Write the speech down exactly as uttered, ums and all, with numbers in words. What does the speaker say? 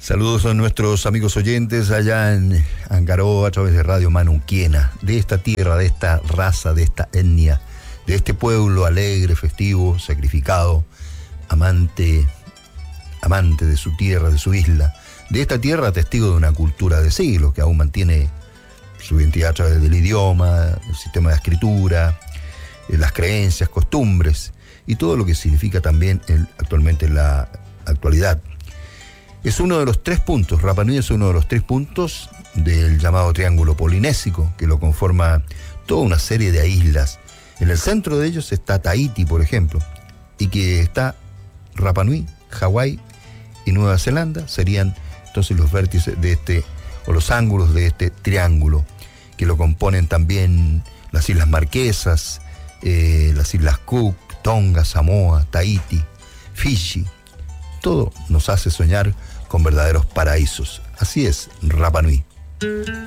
Saludos a nuestros amigos oyentes allá en Angaró a través de Radio Manunquiena, de esta tierra, de esta raza, de esta etnia, de este pueblo alegre, festivo, sacrificado, amante, amante de su tierra, de su isla, de esta tierra testigo de una cultura de siglos que aún mantiene su identidad a través del idioma, el sistema de escritura, las creencias, costumbres y todo lo que significa también el, actualmente la actualidad. Es uno de los tres puntos, Rapa Nui es uno de los tres puntos del llamado Triángulo Polinésico, que lo conforma toda una serie de islas. En el centro de ellos está Tahití, por ejemplo, y que está Rapa Nui, Hawái y Nueva Zelanda, serían entonces los vértices de este, o los ángulos de este triángulo, que lo componen también las Islas Marquesas, eh, las Islas Cook, Tonga, Samoa, Tahití, Fiji. Todo nos hace soñar con verdaderos paraísos. Así es, Rapa Nui.